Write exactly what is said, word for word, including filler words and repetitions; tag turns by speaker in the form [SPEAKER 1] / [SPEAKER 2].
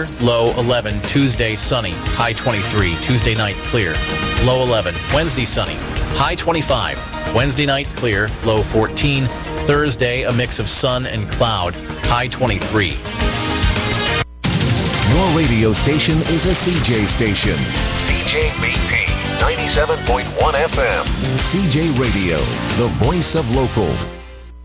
[SPEAKER 1] clear, low eleven. Tuesday, sunny, high twenty-three. Tuesday night, clear, low eleven. Wednesday, sunny, high twenty-five. Wednesday night, clear, low fourteen. Thursday, a mix of sun and cloud, high twenty-three.
[SPEAKER 2] Your radio station is a C J station.
[SPEAKER 3] C J B P ninety-seven point one F M.
[SPEAKER 2] C J Radio, the voice of local.